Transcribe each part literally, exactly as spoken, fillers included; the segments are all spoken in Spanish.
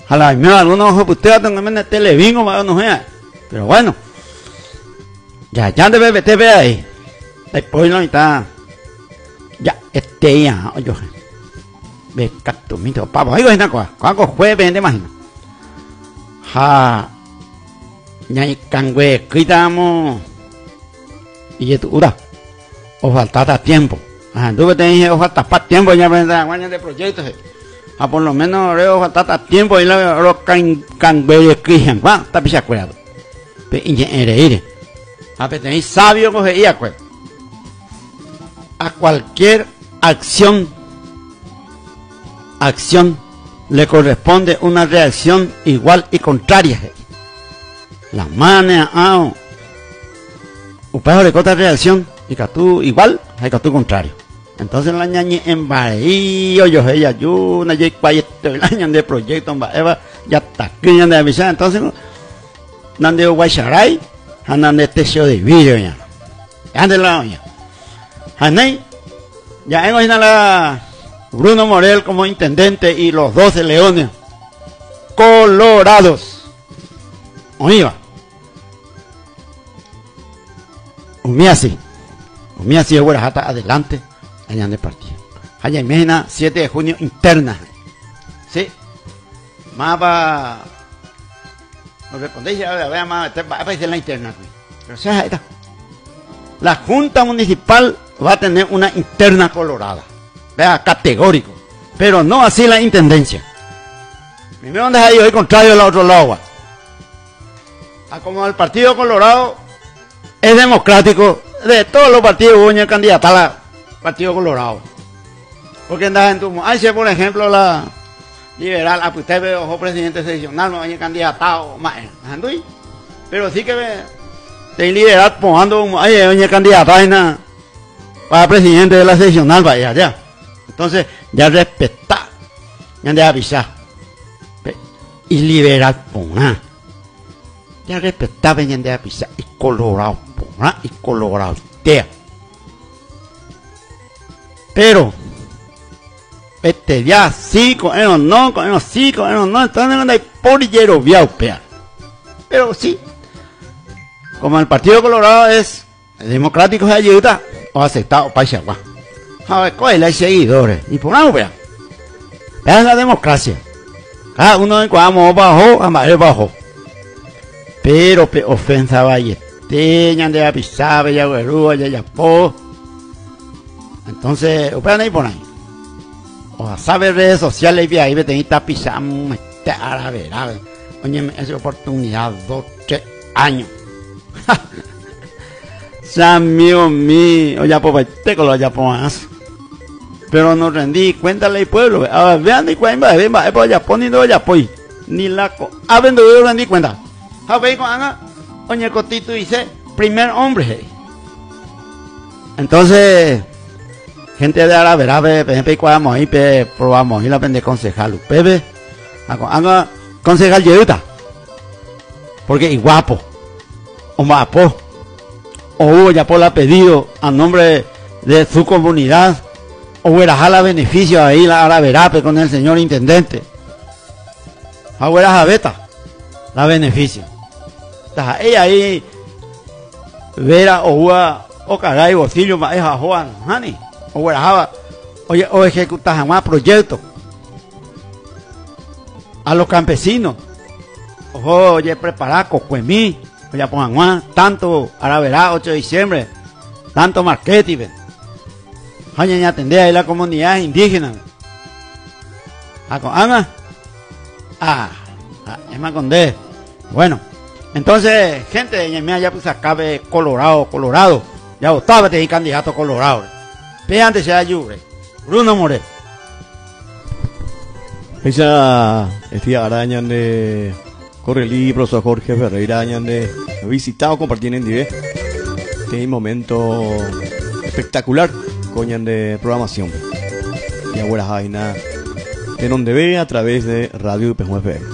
A la misma, algunos ojos, usted va a tener televingo, no vea. Pero bueno, ya, ya de B T V ahí. Después la mitad, ya, este ya, oye, ve, catumito, pavo, ahí es una cosa, cuando jueves, de imagino. Ja, ya, y cangüe, quitamos, y esto, ura, o faltaba tiempo. Ajá, tú que te dije, o falta para tiempo, ya me da guañas de proyectos. A por lo menos, o faltaba tiempo, y los cangüe, cristian, ¿cuál? Está picha cuidado. Y ya, a ver, tenéis sabio, coge y acuerdo. A cualquier acción, acción, le corresponde una reacción igual y contraria. La manes, ah, un pejo le corta reacción, y que tú igual, hay que tú contrario. Entonces la ñañe en Bahía, yo ella, yo, na ye cuayete, el año de proyecto en Bahía, ya está aquí, de avisar. Entonces, nande guacharay, andan este show de vídeo, ya. Ande la oña. Haney, ya hemos ido a la Bruno Morel como intendente y los doce leones colorados. Oiga. Umía así. Umía así, güera, hasta adelante. Allá de partido. Allá imagina, siete de junio interna. Sí. Más va. No respondéis, ya vea más, va a aparecer la interna. Pero o sea, esta. La Junta Municipal va a tener una interna colorada. Vea, categórico. Pero no así la intendencia. Primero donde hay hoy contrario al otro lado. A como el Partido Colorado es democrático, de todos los partidos hubo una candidata al Partido Colorado. Porque andas en tu. Ahí se por ejemplo la liberal, a usted ve ojo presidente seccional, no hay candidatado más. Pero sí que ve. Te liberal poniendo ay, doña candidata para presidente de la seccional, vaya, ya. Entonces, ya respetar, ya de avisar. Y liberal pona. Ya respetar, venían de avisar. Y colorado pona, y colorado tea. Pero, este ya sí, con ellos no, con ellos sí, con ellos no. Entonces, no hay polillero viaupea. Pero sí. Como el Partido Colorado es democrático de ayuda, o aceptado para Chihuahua. A ver, coge, hay seguidores. Y por algo, vea. Es la democracia. Cada uno de cuando bajó, a madre bajó. Pero, pe, ofensa valleteña, de apisabe, ya güerúa, ya yapó. Entonces, ustedes ahí por ahí. O a saber redes sociales, y ahí me tenéis tapizando, este árabe, árabe. Oye, esa oportunidad, dos, tres años. Amigo mío, ya pues te colo ya pues. Pero no rendí, cuéntale al pueblo. A ver, vean y cuenta, ven, va, pues ya poniendo ya pues. Ni la co. A ver, no rendí cuenta. A ver, cuando oye, Cotito dice, primer hombre. Entonces, gente de Aravera, pe, pe, cuadamos ahí, pe, probamos y la pende concejal, pepe. Haga concejal Yeruta. Porque es guapo. O Mapo, o Hugo Yapó la ha pedido a nombre de su comunidad, o Huerajala beneficio ahí la Araverape con el señor intendente. A Huerajabeta la beneficio. Ella ahí, Vera o Hua, o Caray, Bocillo, Maeja, Juan, Hani, o Huerajaba, oye, o ejecutar más proyectos a los campesinos. Oye, preparar Cocuemí. Ya pongan más, tanto Aravera, ocho de diciembre, tanto marketing, hay que atender ahí la comunidad indígena. Ana, ah, es más con D. Bueno, entonces, gente de Ñemea ya pues acabe Colorado, Colorado, ya votaba de candidato Colorado. Pero antes se ayude, Bruno Morel. Esa estía araña de corre libros a Jorge Ferreira de visitado compartiendo en Dive este momento espectacular coñan de programación y ahora jaina de donde ve a través de Radio P F M.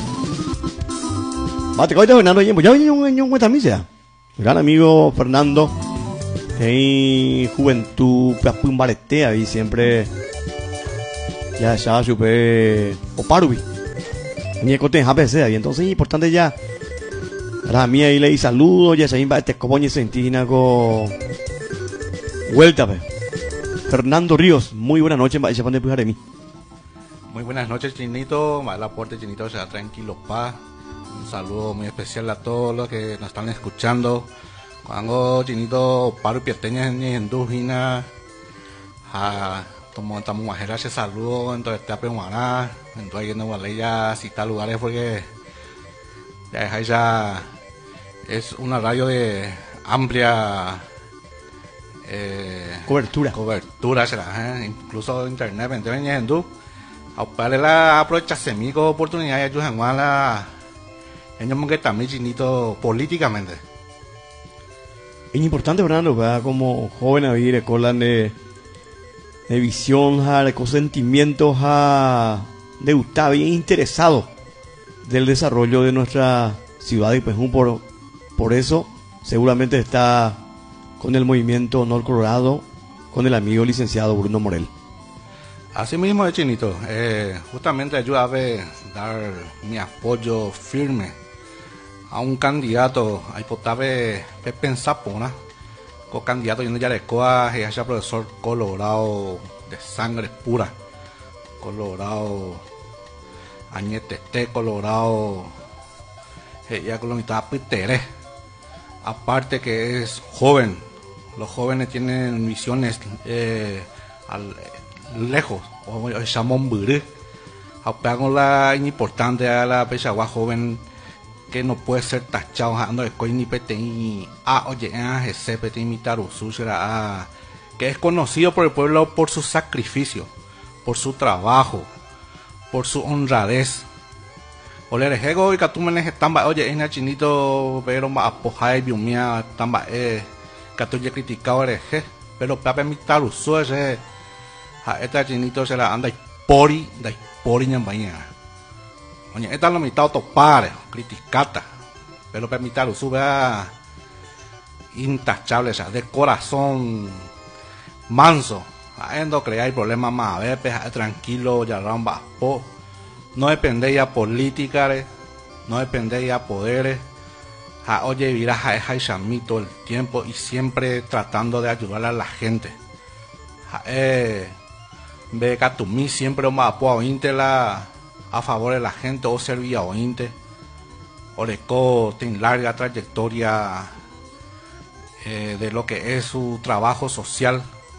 Mate coita Fernando ya ya un año cuenta misa. Gran amigo Fernando en juventud Papun Barete ahí siempre ya ya supe Oparubi. Ni coten H P C, y entonces es importante ya. A mí ahí le di saludos, ya se iba este coboñe sentina con vuelta, pe. Fernando Ríos, muy buenas noches, va a poner de mí. Muy buenas noches, Chinito, más la puerta, Chinito, sea tranquilo, paz. Un saludo muy especial a todos los que nos están escuchando. Cuando Chinito paro pieteña en Dujina, a tomo estamos majera ese saludo, entonces está preguará, entonces yendo a ya citar lugares porque ya ya es una radio de amplia eh, cobertura, cobertura será, ¿eh? Incluso internet, entonces en Du, a para la aprovecha semigo oportunidad de ayudar a la en que también Chinito políticamente. Es importante, Fernando, ¿verdad? Como joven a vivir, colan de, de visión, de consentimientos, de estar bien interesado del desarrollo de nuestra ciudad y pues por, por eso seguramente está con el movimiento Nor Colorado, con el amigo licenciado Bruno Morel. Así mismo, Chinito, eh, justamente ayuda a dar mi apoyo firme a un candidato, ahí potable pensar pona, con candidato yendo ya de coa, ese profesor colorado de sangre pura, colorado, añete colorado, ya con lo mitad pitere, aparte que es joven, los jóvenes tienen visiones eh, al, lejos, o llamamos buré, apago la importante a la pechagua joven que no puede ser tachado ando de coi ni pete ni a oye a ese pete mi tarusu será que es conocido por el pueblo por su sacrificio, por su trabajo, por su honradez. Ole rejego y catumenes estamba oye en el Chinito pero ma apoja y biumia tamba eh catuye criticado reje pero pape mi tarusu ese a este Chinito será anda y pori da pori ñambaña. Oye, esta lo mitad topar, criticata, pero permitir sube a intachable, o sea, de corazón manso, a endo crear problemas más, a ver, pues, tranquilo, ya ramba, po, no depende ya política, no depende ya poderes, a oye, virás a esa y todo el tiempo y siempre tratando de ayudar a la gente, a eh, ve que tú mí siempre más po la a favor de la gente o servía o inte Oreco tiene larga trayectoria eh, de lo que es su trabajo social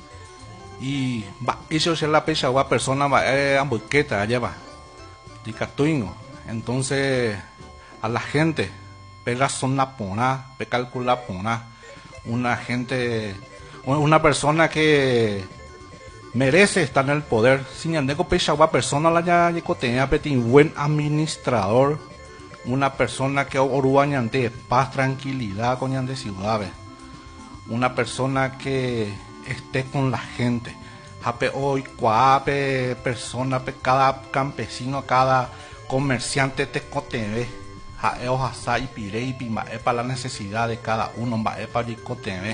y va eso es la pecha o persona eh, ambuqueta lleva de catuino entonces a la gente pega son la pona pe calcula pona una gente una persona que merece estar en el poder. Sin andeco pechagua persona la ya tenía un buen administrador, una persona que oruañante paz, tranquilidad con de ciudades, una persona que esté con la gente. Jape hoy cuape persona pe cada campesino, cada comerciante te coteve. Jae ojasa y pire y pima para la necesidad de cada uno, va para coteve.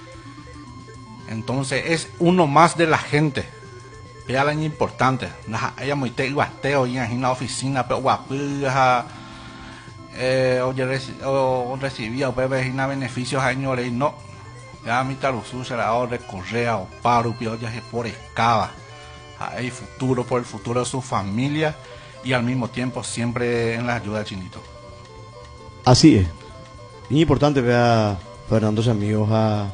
Entonces es uno más de la gente. Es algo importante. Ella muy te guasteo y en la oficina, pero guapuja, eh, o recibía o bebés beneficios a señores no. Ya mi tarusu será o recorrea o paro, ya es por escava. Hay futuro por el futuro de su familia y al mismo tiempo siempre en la ayuda del Chinito. Así es. Muy importante ver a Fernando amigos a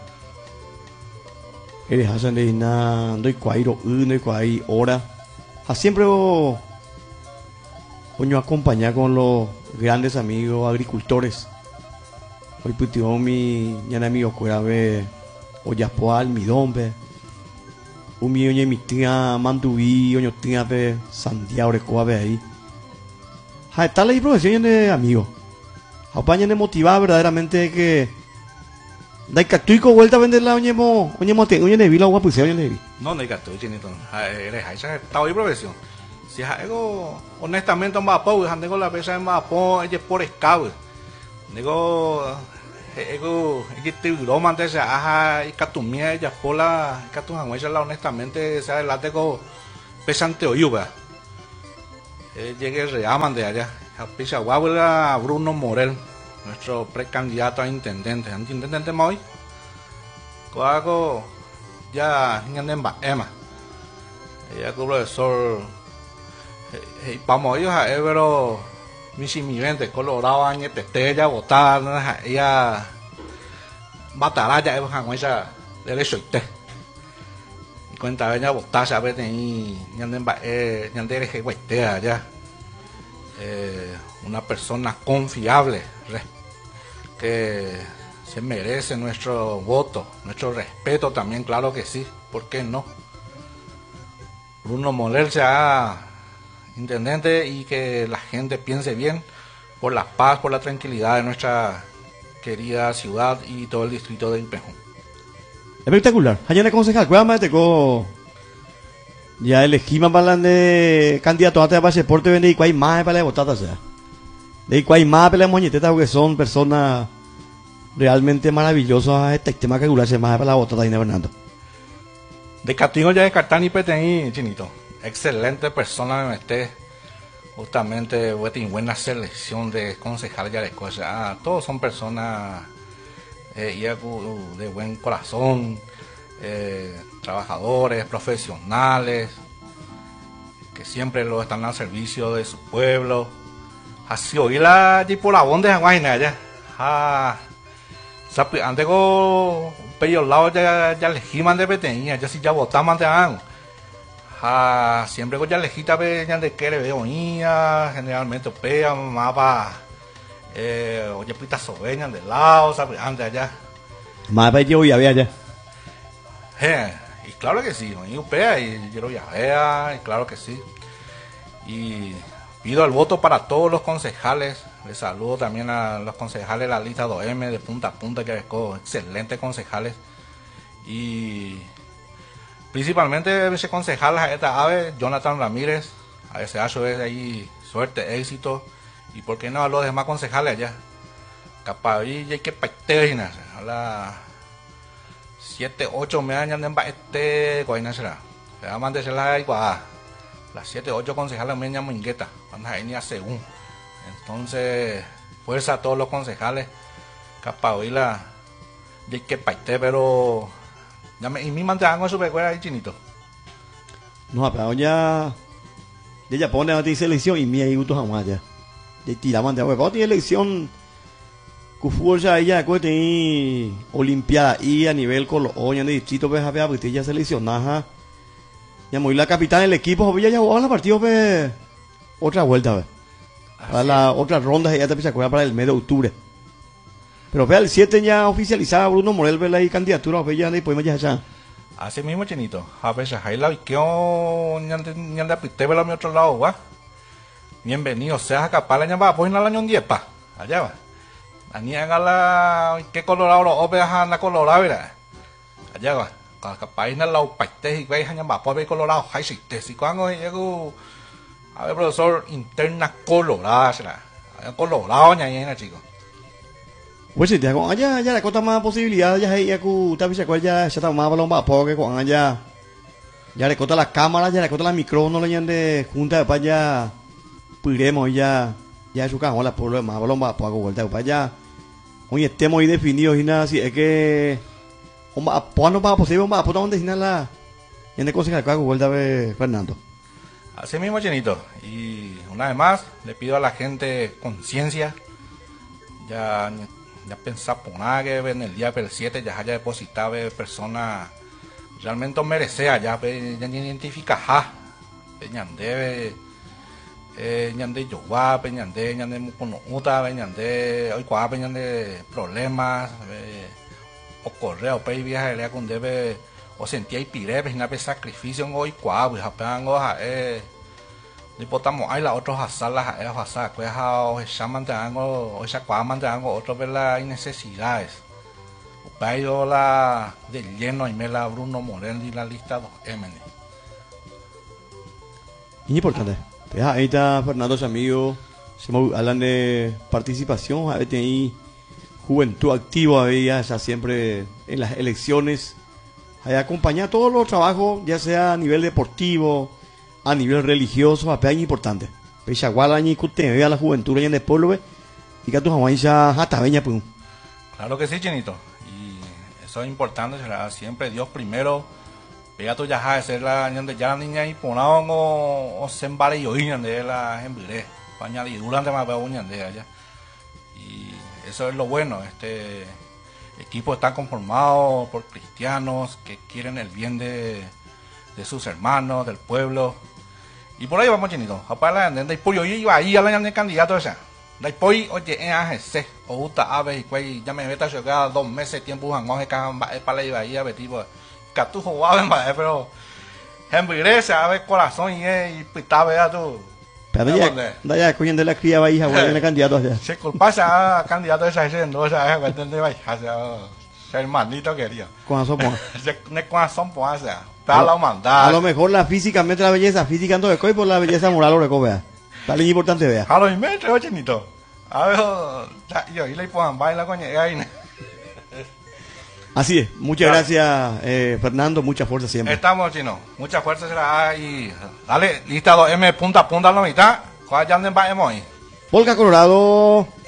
eres hacen de na doy cuairo uno y cuai hora a siempre o coño acompañar con los grandes amigos agricultores hoy putio mi ñana amigo cuera ve o ya po almidón ve un mío ñe mi tía mantuví oño tía ve Santiago de Coa ve ahí ja está la profesión de amigos apañan de motivar verdaderamente que da catuico vuelta a vender la oñemo oñemo te oñe nevi la agua pues oñe nevi no no catuico Chinito eres esa está hoy profesión si algo honestamente un vapo han tengo la pesa en vapo es por escabo digo ego que te broma antes ajá y catumia ya por la catuja la honestamente sea la tengo pesante o yuba Eh, llegué reaman de allá. A Pichahuahua, Bruno Morel, nuestro precandidato a intendente. Intendente Moy. Coago ya en Emma. Ella que profesor. Y vamos ellos a Ebro, Michimivente, Colorado, Añe, Tetella, Botar, ella. Matará ya, ella. Derecho y te. Cuenta veña botar sabe ni ñanden ba eh ñandere que guaitea ya eh, una persona confiable re, que se merece nuestro voto, nuestro respeto también, claro que sí, ¿por qué no? Bruno Morel sea intendente y que la gente piense bien por la paz, por la tranquilidad de nuestra querida ciudad y todo el distrito de Impejón. Espectacular. Allá en el concejal, cuéntame, te co. Ya elegimos para de candidato a pasaporte, vende y cuál más para la votada, o sea. De cuál más para la moñeteta, porque son personas realmente maravillosas. Este tema que dura más para la votada, Inés Fernando. De Catingo ya de Cartán y Petení, Chinito. Excelente persona, me metí. Justamente, buena selección de concejales ya de cosas. Todos son personas. Eh, y de buen corazón, eh, trabajadores, profesionales, que siempre lo están al servicio de su pueblo. Así hoy la y por la bonde de Guayna ya. Ah, antes con pello lado ya ya legiman de peteña, ya si ya votaban de an. Ah, siempre con ya lejita ve ya de que le veo niña, generalmente pea mapa. Eh, oye, pita sobeñan de lado, ¿sabes? Antes allá. Más para yo ya vea allá. Eh, y claro que sí, yo pea y yo ya vea, y claro que sí. Y pido el voto para todos los concejales. Les saludo también a los concejales de la lista dos eme de punta a punta, que es excelentes concejales. Y principalmente ese concejal, esta ave, Jonathan Ramírez, a veces ha hecho ahí suerte, éxito. ¿Y por qué no a los demás concejales allá? Capaz ahí hay que paitear, a las siete, ocho me dañan en este, coina será. Le vamos a decir las siete, ocho concejales me llaman ingueta, cuando hay ni a según. Entonces, fuerza a todos los concejales. Capaz hoy la hay que paitear, pero ya me, y mi mantengo su pecuera ahí, Chinito. No, pero ya ya pone a ti selección y mi ahí utos jamás ya. De tiraban de agua, cuando tiene elección, Cufúa ya ella tiene Olimpiada y a nivel con los oños de distrito, pues a ver, ya seleccionada, ya muy la capitana del equipo, ya ya jugaba la partido, pues otra vuelta, pues, para la otra ronda, ya te se acuerda para el mes de octubre. Pero vea el siete ya oficializada Bruno Morel, ve la candidatura, ve ya de podemos ya ya. Así mismo, Chinito, a veces ahí la que ya de apité vela a mi otro lado, va. Bienvenido, seas capaz la llamada, pues en el año diez pa, allá va. La niega la que colorado los opes a la colorado, mira. Allá va. Capaz en el lado paite y veis a llamar, pues ve colorado, hay si te si cuando llego a ver profesor interna colorada, será. Colorado ya ya chico. Pues si te hago allá ya la cosa más posibilidad ya ya ku ta bisa ya ya está más balón va porque con allá ya le corta la cámara, ya le corta la micrófono le de junta de para allá. Pudremos ya, ya su caja, la por lo demás, balón va, pues hago vuelta para allá. Hoy estemos ahí definidos y nada, así es que. ¿Cuándo va a posible? ¿Vamos a poner dónde final la. ¿En el consejo que hago vuelta a ver, Fernando? Así mismo, Chinito. Y una vez más, le pido a la gente conciencia. Ya, ya pensar por nada que en el día del siete ya haya depositado personas realmente merecea, ya, ya identifica, ja, ya debe. Eh, ñande yowa, ñande ñande mukono uta, ñande hoy cua, ñande problemas, eh, o correo, pe viaje le con debe o sentía y pire, pues na sacrificio hoy cua, pues apean o eh ni potamos hay la otros asalas, eh asas, pues a o llaman de algo, o esa cua man de algo otro ver las necesidades. Payo la de lleno y me la Bruno Morel y la lista dos eme. Importante. Ahí está Fernando Chamillo, se hablan de participación, a veces ahí juventud activa, ya, ya siempre en las elecciones, ahí acompaña todos los trabajos, ya sea a nivel deportivo, a nivel religioso, a es importante. Pechaguala ni cute ve a la juventud en el pueblo y que tu jamás ya hasta veña pues. Claro que sí, Chinito. Y eso es importante, será siempre Dios primero. Pega tu yaja de ser la ñande ya niña y ponao o sembare y oí ñande la embiré. Paña y durante más veo ñande allá. Y eso es lo bueno, este equipo está conformado por cristianos que quieren el bien de, de sus hermanos, del pueblo. Y por ahí vamos, Chinito. Aparte la de pollo y iba ahí a la de candidato esa. De pollo, oye, en A G C, o gusta ave y cuay, ya me meta llegada dos meses tiempo han moje can para la iba ahí a betivo. Catujo guave, pero en Vigresa, a ver corazón y y pita vea tú. Pero ya, da ya cogiendo la cría bahía, bueno, el candidato allá. Se culpa a candidato esa haciendo, o sea, es de bahía, o sea, hermanito querido. Con eso, pues. No es con eso, pues, o sea. A lo, a lo mejor la físicamente la belleza, física no de coi por la belleza moral o recobea. Tal importante vea. A los metros, Chinito. A ver, yo y le pongan baila coño ahí. Así es. Muchas claro. gracias, eh, Fernando. Mucha fuerza siempre. Estamos, Chino. Mucha fuerza será y dale, lista dos M punta a punta a la mitad. ¿Cuál ya anden va hoy? Polka Colorado.